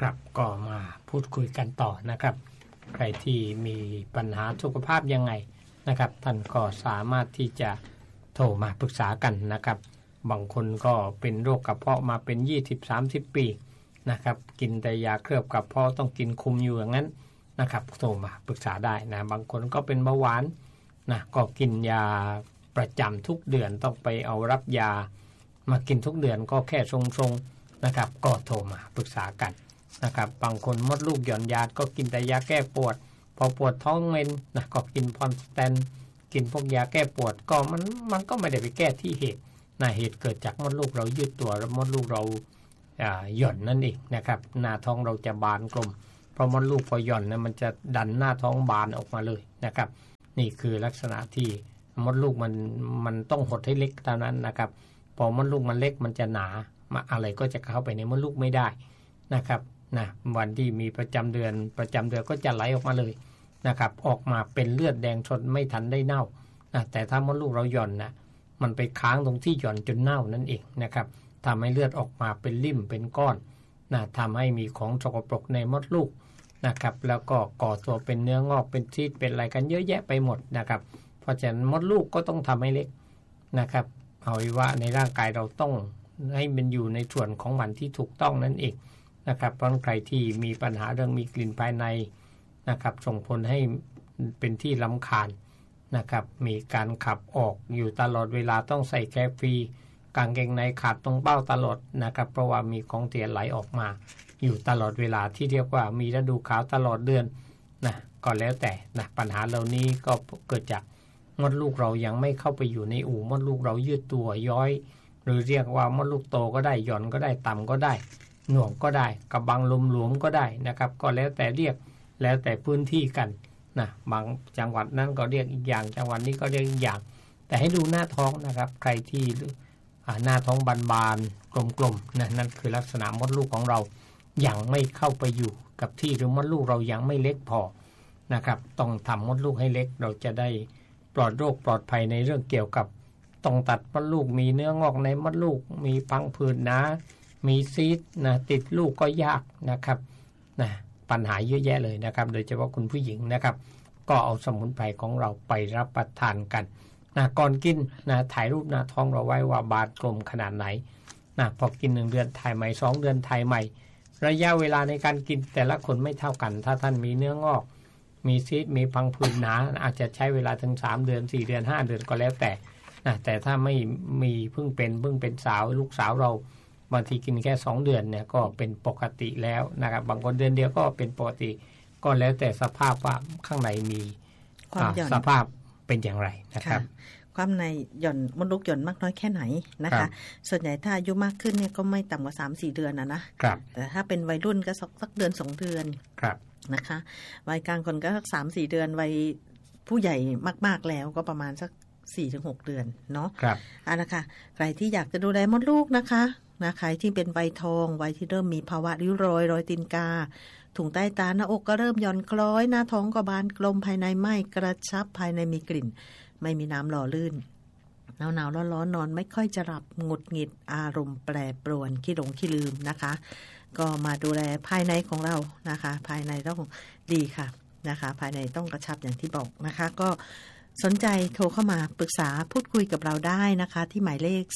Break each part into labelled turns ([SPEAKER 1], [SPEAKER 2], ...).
[SPEAKER 1] ครับก็มาพูดคุยกันต่อนะครับใครที่มีปัญหาสุขภาพยังไงนะครับท่านก็สามารถที่จะโทรมาปรึกษากันนะครับบางคนก็เป็นโรคกระเพาะมาเป็น 20-30 ปีนะครับกินแต่ยาเคลือบกระเพาะต้องกินคุมอยู่อย่างนั้นนะครับโทรมาปรึกษาได้นะบางคนก็เป็นเบาหวานนะก็กินยาประจำทุกเดือนต้องไปเอารับยามากินทุกเดือนก็แค่ทรงๆนะครับก็โทรมาปรึกษากันนะครับบางคนมดลูกหย่อนยาก็กินแต่ยาแก้ปวดพอปวดท้องเมนนะก็กินพอนสแตนกินพวกยาแก้ปวดก็มันก็ไม่ได้ไปแก้ที่เหตุนะเหตุเกิดจากมดลูกเรายืดตัวแล้วมดลูกเราหย่อนนั่นเองนะครับหน้าท้องเราจะบานกลมเพราะมดลูกพอหย่อนนะมันจะดันหน้าท้องบานออกมาเลยนะครับนี่คือลักษณะที่มดลูกมันต้องหดให้เล็กเท่านั้นนะครับพอมดลูกมันเล็กมันจะหนาอะไรก็จะเข้าไปในมดลูกไม่ได้นะครับนะวันที่มีประจำเดือนก็จะไหลออกมาเลยนะครับออกมาเป็นเลือดแดงสดไม่ทันได้เน่านะแต่ถ้ามดลูกเราหย่อนนะมันไปค้างตรงที่หย่อนจนเน่านั่นเองนะครับทำให้เลือดออกมาเป็นริ่มเป็นก้อนนะทำให้มีของสกปรกในมดลูกนะครับแล้วก็ก่อตัวเป็นเนื้องอกเป็นซีสเป็นอะไรกันเยอะแยะไปหมดนะครับเพราะฉะนั้นมดลูกก็ต้องทำให้เล็กนะครับอวัยวะในร่างกายเราต้องให้มันอยู่ในส่วนของมันที่ถูกต้องนั่นเองนะครับเพราะใครที่มีปัญหาเรื่องมีกลิ่นภายในนะครับส่งผลให้เป็นที่รำคาญนะครับมีการขับออกอยู่ตลอดเวลาต้องใส่แคฟรีกางเกงในขาดตรงเป้าตลอดนะครับเพราะว่ามีของเสียไหลออกมาอยู่ตลอดเวลาที่เรียกว่ามีฤดูขาวตลอดเดือนนะก็แล้วแต่นะปัญหาเหล่านี้ก็เกิดจากมดลูกเรายังไม่เข้าไปอยู่ในอู่มดลูกเรายืดตัวย้อยหรือเรียกว่ามดลูกโตก็ได้หย่อนก็ได้ต่ำก็ได้หน่วงก็ได้กระบังลมหลวมก็ได้นะครับก็แล้วแต่เรียกแล้วแต่พื้นที่กันนะบางจังหวัดนั้นก็เรียกอีกอย่างจังหวัดนี้ก็เรียกอีกอย่างแต่ให้ดูหน้าท้องนะครับใครที่หน้าท้องบานๆกลมๆนะนั่นคือลักษณะมดลูกของเรายังไม่เข้าไปอยู่กับที่หรือมดลูกเรายังไม่เล็กพอนะครับต้องทำมดลูกให้เล็กเราจะได้ปลอดโรคปลอดภัยในเรื่องเกี่ยวกับต้องตัดมดลูกมีเนื้องอกในมดลูกมีพังผืดหนามีซีสนะติดลูกก็ยากนะครับนะปัญหาเยอะแยะเลยนะครับโดยเฉพาะคุณผู้หญิงนะครับก็เอาสมุนไพรของเราไปรับประทานกันนะก่อนกินนะถ่ายรูปหน้าท้องเราไว้ว่าบานกลมขนาดไหนนะพอกิน1เดือนถ่ายใหม่2เดือนถ่ายใหม่ระยะเวลาในการกินแต่ละคนไม่เท่ากันถ้าท่านมีเนื้องอกมีซีสมีพังผืดหนาอาจจะใช้เวลาถึง3เดือน4เดือน5เดือนก็แล้วแต่นะแต่ถ้าไม่มีเพิ่งเป็นสาวลูกสาวเราบางทีกินแค่2เดือนเนี่ยก็เป็นปกติแล้วนะครับบางคนเดือนเดียวก็เป็นปกติก็แล้วแต่สภาพว่าข้างในมีสภาพเป็นอย่างไรนะครับ
[SPEAKER 2] ความในหย่อนมดลูกหย่อนมากน้อยแค่ไหนนะคะส่วนใหญ่ถ้าอายุมากขึ้นเนี่ยก็ไม่ต่ำกว่า 3-4 เดือนนะแต่ถ้าเป็นวัยรุ่นก็สักเดือน2เดือนนะคะวัยกลางคนก็สัก 3-4 เดือนวัยผู้ใหญ่มากๆแล้วก็ประมาณสัก 4-6 เดือนเนาะนะคะใครที่อยากจะดูแลมดลูกนะคะใครที่เป็นวัยทองวัยที่เริ่มมีภาวะริ้วรอยตีนกาถุงใต้ตาหน้าอกก็เริ่มหย่อนคล้อยหน้าท้องก็บานกลมภายในไม่กระชับภายในมีกลิ่นไม่มีน้ำหล่อลื่นหนาวร้อนนอนไม่ค่อยจะหลับหงุดหงิดอารมณ์แปรปรวนขี้หลงขี้ลืมนะคะก็มาดูแลภายในของเรานะคะภายในต้องดีค่ะนะคะภายในต้องกระชับอย่างที่บอกนะคะก็สนใจโทรเข้ามาปรึกษาพูดคุยกับเราได้นะคะที่หมายเลข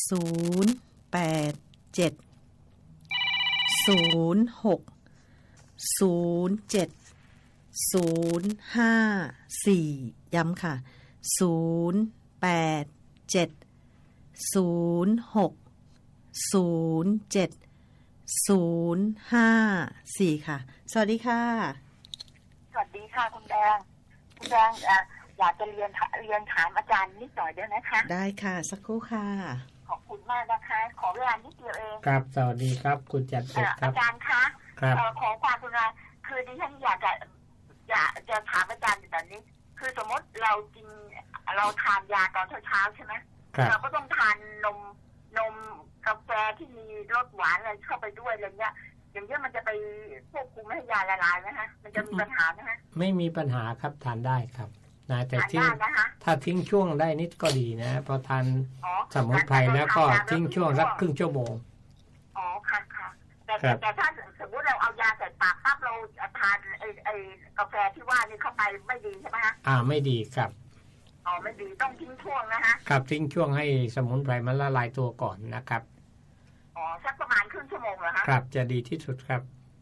[SPEAKER 2] 0870607054ย้ำค่ะ0870607054ค่ะสวัสดีค่ะ
[SPEAKER 3] สวัสดีค่ะคุณแดงอยากจะเรียนถามอาจารย์นิดหน่อยได้ไหมคะ
[SPEAKER 2] ได้ค่ะสักครู่ค่ะ
[SPEAKER 3] ขอบคุณมากนะคะขอเวลานิดเดียวเอง
[SPEAKER 1] ครับสวัสดีครับคุณจัดเสร็จครับ
[SPEAKER 3] อาจารย์คะขอความกรุณาคือดิฉันอยากจะถามอาจารย์แบบนี้คือสมมติเราทานยาตอนเช้าใช่ไหมเราก็ต้องทานนมกาแฟที่มีรสหวานอะไรเข้าไปด้วยอะไรเงี้ยอย่างเงี้ยมันจะไปควบคุมไม่ให้ยาละลายไหมคะมันจะมีปัญหาไหมคะไม่มีปัญหาครับทานได้ครับนะแต่ถ้าทิ้งช่วงได้นิดก็ดีนะพอทานสมุนไพรแล้วก็ทิ้งช่วงสักครึ่งชั่วโมงอ๋อค่ะแต่ถ้าสมมติเราเอายาใส่ปทานไอ้กาแฟที่ว่านี่เข้าไปไม่ดีใช่ไหมฮะ
[SPEAKER 1] ไม่ดีครับ
[SPEAKER 3] ไม่ดีต้องทิ้งช่วงนะฮะ
[SPEAKER 1] ครับทิ้งช่วงให้สมุนไพรมันละลายตัวก่อนนะครับ
[SPEAKER 3] สักประมาณครึ่งชั่วโมงเหรอฮะ
[SPEAKER 1] ครับจะดีที่สุดครับ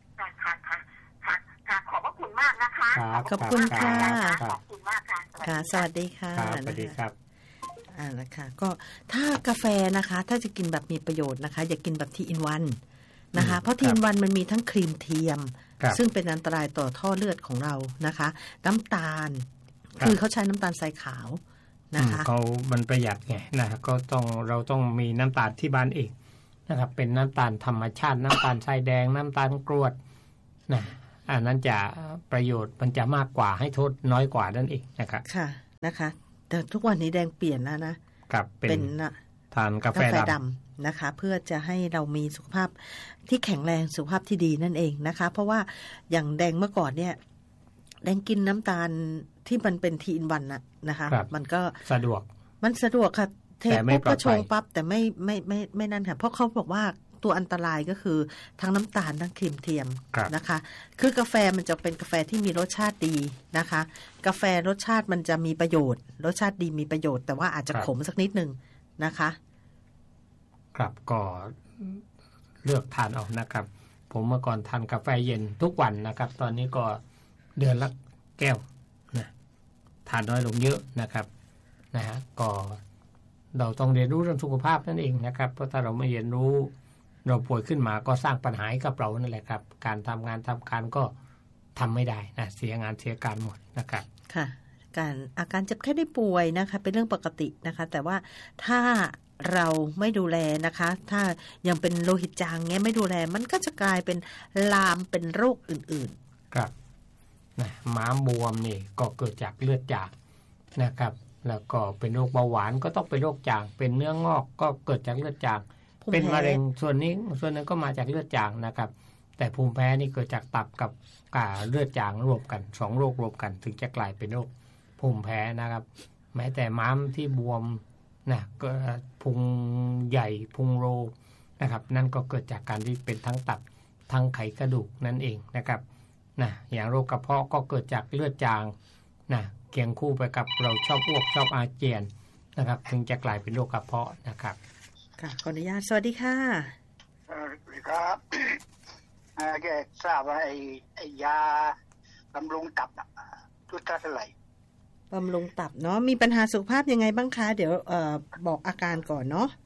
[SPEAKER 3] ค่ะขอบพระคุณมากนะคะ
[SPEAKER 2] ขอบคุณค่ะ
[SPEAKER 3] ขอบคุณมากค่ะ
[SPEAKER 2] ค่ะสวัสดีค่ะ
[SPEAKER 1] สวัสดีครับ
[SPEAKER 2] นะคะก็ถ้ากาแฟนะคะถ้าจะกินแบบมีประโยชน์นะคะอย่ากินแบบทีอินวันนะคะเพราะทีอินวันมันมีทั้งครีมเทียมซึ่งเป็นอันตรายต่อท่อเลือดของเรานะคะน้ำตาลคือเขาใช้น้ำตาลทรายขาวนะคะ
[SPEAKER 1] เขามันประหยัดไงนะก็เราต้องมีน้ำตาลที่บ้านเองนะครับเป็นน้ำตาลธรรมชาติน้ำตาลทรายแดงน้ำตาลกรวดนะอันนั้นจะประโยชน์มันจะมากกว่าให้โทษน้อยกว่านั่นเองนะครับ
[SPEAKER 2] ค่ะนะคะแต่ทุกวันนี้แดงเปลี่ยนแล้วนะครับเป็น
[SPEAKER 1] ทานกาแฟด
[SPEAKER 2] ำนะคะเพื่อจะให้เรามีสุขภาพที่แข็งแรงสุขภาพที่ดีนั่นเองนะคะเพราะว่าอย่างแดงเมื่อก่อนเนี่ยแดงกินน้ำตาลที่มันเป็นทีอินวันนะคะมันก็
[SPEAKER 1] สะดวก
[SPEAKER 2] ค่ะเทปุ๊บก็ชงปั๊บแต่ไม่นั่นค่ะเพราะเขาบอกว่าตัวอันตรายก็คือทั้งน้ำตาลทั้งครีมเทียมนะคะคือกาแฟมันจะเป็นกาแฟที่มีรสชาติดีนะคะกาแฟรสชาติมันจะมีประโยชน์รสชาติดีมีประโยชน์แต่ว่าอาจจะขมสักนิดนึงนะคะ
[SPEAKER 1] ครับก็เลือกทานเอานะครับผมเมื่อก่อนทานกาแฟเย็นทุกวันนะครับตอนนี้ก็เดือนละแก้วนะทานน้อยลงเยอะนะครับนะฮะก็เราต้องเรียนรู้เรื่องสุขภาพนั่นเองนะครับเพราะถ้าเราไม่เรียนรู้เราป่วยขึ้นมาก็สร้างปัญหาให้กับเรานั่นแหละครับการทำงานทำการก็ทำไม่ได้นะเสียงานเสียการหมดนะครับ
[SPEAKER 2] ค่ะอาการเจ็บแค่ได้ป่วยนะคะเป็นเรื่องปกตินะคะแต่ว่าถ้าเราไม่ดูแลนะคะถ้ายังเป็นโลหิตจางเงี้ยไม่ดูแลมันก็จะกลายเป็นลามเป็นโรคอื่น
[SPEAKER 1] ๆครับนะม้ามบวมนี่ก็เกิดจากเลือดจางนะครับแล้วก็เป็นโรคเบาหวานก็ต้องเป็นโรคจางเป็นเนื้องอกก็เกิดจากเลือดจางเป็นมะเร็งส่วนนึงก็มาจากเลือดจางนะครับแต่ภูมิแพ้นี่เกิดจากตับกับเลือดจางรวมกัน2โรครวมกันถึงจะกลายเป็นโรคภูมิแพ้นะครับแม้แต่ม้ามที่บวมนะก็พุงใหญ่พุงโรนะครับนั่นก็เกิดจากการที่เป็นทั้งตับทั้งไขกระดูกนั่นเองนะครับนะอย่างโรคกระเพาะก็เกิดจากเลือดจางนะเคียงคู่ไปกับเราชอบอ้วกชอบอาเจียนนะครับถึงจะกลายเป็นโรคกระเพาะนะครับ
[SPEAKER 2] ค่ะขออนุญาตสวัสดีค่ะ
[SPEAKER 4] สวัสดีครับแกทราบว่าไอ้ยาบำรุงตับชุดเท่าไหร่
[SPEAKER 2] บำรุงตับเนาะมีปัญหาสุขภาพยังไงบ้างคะเดี๋ยวบอกอาการก่อนเนาะ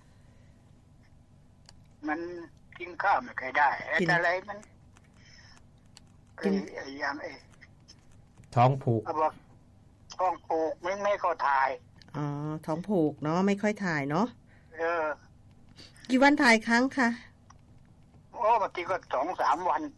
[SPEAKER 4] มันกินข้าวไม่ค่อยได้อะไรมันอย่าง
[SPEAKER 1] ท้องผูก
[SPEAKER 4] ท้องผูกไม่เข้าถ่าย
[SPEAKER 2] ท้องผูกเนาะไม่ค่อยถ่ายเนาะกี่วันถ่ายครั้งคะ
[SPEAKER 4] บางทีก็ 2-3 วัน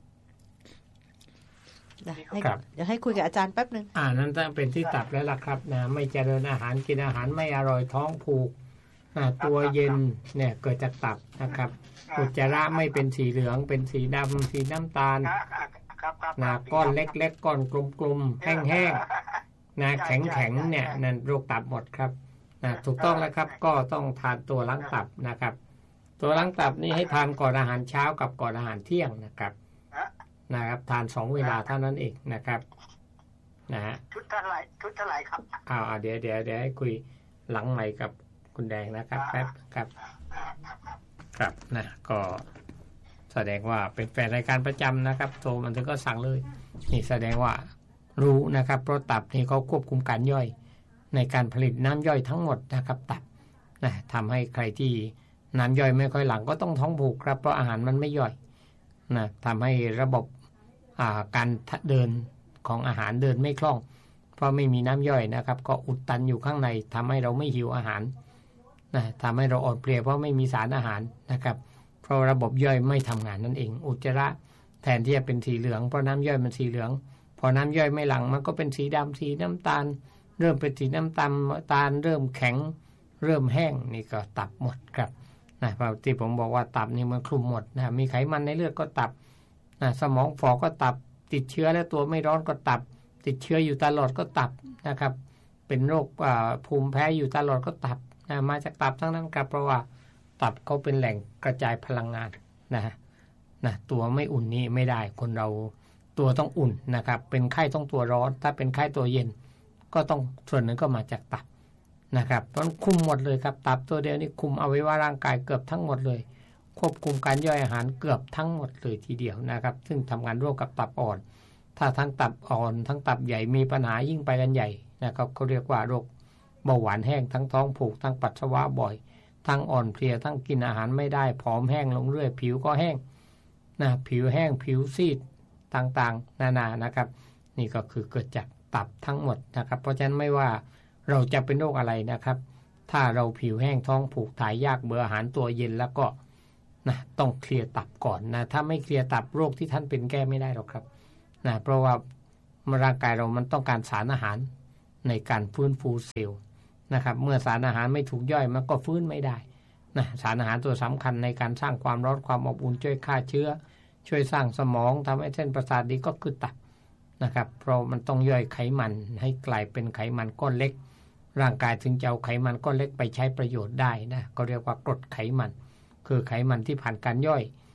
[SPEAKER 2] เดี๋ยวให้คุยกับอาจารย์แป๊บนึง
[SPEAKER 1] นั่นต้องเป็นที่ตับแล้วล่ะครับนะไม่เจริญอาหารกินอาหารไม่อร่อยท้องผูกตัวเย็นเนี่ยเกิดจากตับนะครับอุจจาระไม่เป็นสีเหลืองเป็นสีดำสีน้ำตาลก้อนเล็กๆก้อนกลมๆแห้งๆแข็งๆเนี่ยนั่นโรคตับหมดครับถูกต้องแล้วครับก็ต้องทานตัวล้างตับนะครับตัวล้างตับนี่ให้ทานก่อนอาหารเช้ากับก่อนอาหารเที่ยงนะครับทาน2เวลาเท่านั้นเองนะครับนะฮะ
[SPEAKER 4] ชุดเท่าไหร่ครับ
[SPEAKER 1] เดี๋ยวให้คุยหลังใหม่กับคุณแดงนะครับแป๊บครับนะก็แสดงว่าเป็นแฟนรายการประจำนะครับโทรมันถึงก็สั่งเลยนี่แสดงว่ารู้นะครับเพราะตับนี่เขาควบคุมการย่อยในการผลิตน้ำย่อยทั้งหมดนะครับตับนะทำให้ใครที่น้ำย่อยไม่ค่อยหลั่งก็ต้องท้องผูกครับเพราะอาหารมันไม่ย่อยนะทำให้ระบบการเดินของอาหารเดินไม่คล่องเพราะไม่มีน้ำย่อยนะครับก็อุดตันอยู่ข้างในทำให้เราไม่หิวอาหารนะทำให้เราอ่อนเพลียเพราะไม่มีสารอาหารนะครับเพราะระบบย่อยไม่ทำงานนั่นเองอุจจาระแทนที่จะเป็นสีเหลืองเพราะน้ำย่อยมันสีเหลืองพอน้ำย่อยไม่หลั่งมันก็เป็นสีดำสีน้ำตาลเริ่มเป็นสีน้ำตาลเริ่มแข็งเริ่มแห้งนี่ก็ตับหมดครับนะที่ผมบอกว่าตับนี่มันคลุมหมดนะมีไขมันในเลือดก็ตับสมองฝ่อก็ตับติดเชื้อแล้วตัวไม่ร้อนก็ตับติดเชื้ออยู่ตลอดก็ตับนะครับเป็นโรคภูมิแพ้อยู่ตลอดก็ตับมาจากตับทั้งนั้นครับเพราะว่าตับเขาเป็นแหล่งกระจายพลังงานนะตัวไม่อุ่นนี่ไม่ได้คนเราตัวต้องอุ่นนะครับเป็นไข้ต้องตัวร้อนถ้าเป็นไข้ตัวเย็นก็ต้องส่วนหนึ่งก็มาจากตับนะครับมันคุมหมดเลยครับตับตัวเดียวนี่คุมอวัยวะร่างกายเกือบทั้งหมดเลยควบคุมการย่อยอาหารเกือบทั้งหมดเลยทีเดียวนะครับซึ่งทำงานร่วมกับตับอ่อนถ้าทั้งตับอ่อนทั้งตับใหญ่มีปัญหายิ่งไปกันใหญ่นะครับเขาเรียกว่าโรคเบาหวานแห้งทั้งท้องผูกทั้งปัสสาวะบ่อยทั้งอ่อนเพลียทั้งกินอาหารไม่ได้ผอมแห้งลงเรื่อยผิวก็แห้งนะผิวแห้งผิวซีดต่างๆนานานะครับนี่ก็คือเกิดจากตับทั้งหมดนะครับเพราะฉะนั้นไม่ว่าเราจะเป็นโรคอะไรนะครับถ้าเราผิวแห้งท้องผูกถ่ายยากเบื่ออาหารตัวเย็นแล้วก็นะต้องเคลียร์ตับก่อนนะถ้าไม่เคลียร์ตับโรคที่ท่านเป็นแก้ไม่ได้หรอกครับนะเพราะว่าร่างกายเรามันต้องการสารอาหารในการฟื้นฟูเซลล์นะครับเมื่อสารอาหารไม่ถูกย่อยมันก็ฟื้นไม่ได้นะสารอาหารตัวสำคัญในการสร้างความร้อนความอบอุ่นช่วยฆ่าเชื้อช่วยสร้างสมองทำให้เส้นประสาทดีก็คือตับนะครับเพราะมันต้องย่อยไขมันให้กลายเป็นไขมันก้อนเล็กร่างกายถึงจะเอาไขมันก้อนเล็กไปใช้ประโยชน์ได้นะก็เรียกว่ากรดไขมันคือไขมันที่ผ่านการย่อย